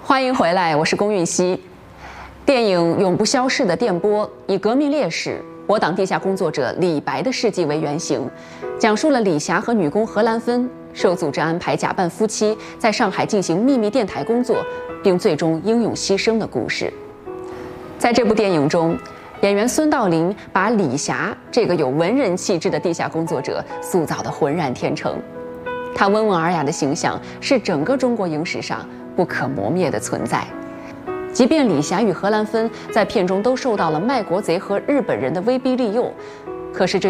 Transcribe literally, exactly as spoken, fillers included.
欢迎回来，我是龚运熙。电影《永不消逝的电波》以革命烈士、我党地下工作者李白的事迹为原型，讲述了李霞和女工何兰芬受组织安排假扮夫妻，在上海进行秘密电台工作，并最终英勇牺牲的故事。在这部电影中，演员孙道临把李霞这个有文人气质的地下工作者塑造得浑然天成。她温文尔雅的形象是整个中国影史上不可磨灭的存在。即便李霞与何兰芬在片中都受到了卖国贼和日本人的威逼利诱，可是这